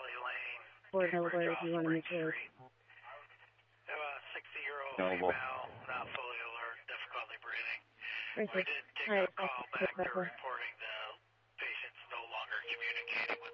Fort Delaware, if you want to make sure. 60-year-old Noble. female, not fully alert, difficulty breathing. Right, We did take a call back. They're reporting the patient's no longer communicating with